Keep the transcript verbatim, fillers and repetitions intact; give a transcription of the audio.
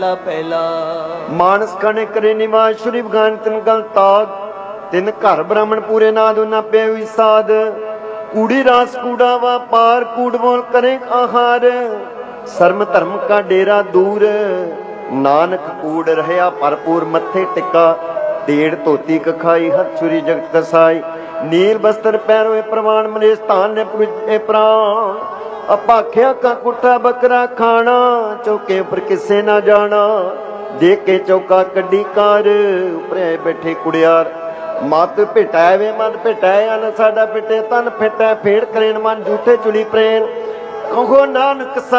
पहला मानस खाने करे निवास श्री भगवान तिन गल ताग तिन घर ब्राह्मण पूरे नाद ना पे हुई साध कूड़ी रास कूड़ा वा पार कूड़ बोल करे आहार शर्म धर्म का डेरा दूर नानक कूड़ रहया भरपूर मथे टिका डेढ़ धोती कखाई हथ छुरी जगत कसाई नील बस्तर पैरों प्रवान मलेश स्थान ने पुरुष प्राण अपाख्या का कुठा बकरा खाना चौके पर किसे ना जाना देख के चौका कड्डी कार उपरे बैठे कुड़ियार मत पिटाए वे मन पिटाए अन साडा पिटे तन फिटे फेड़ करेन मन झूठे चुली प्रेन कहो नानक सा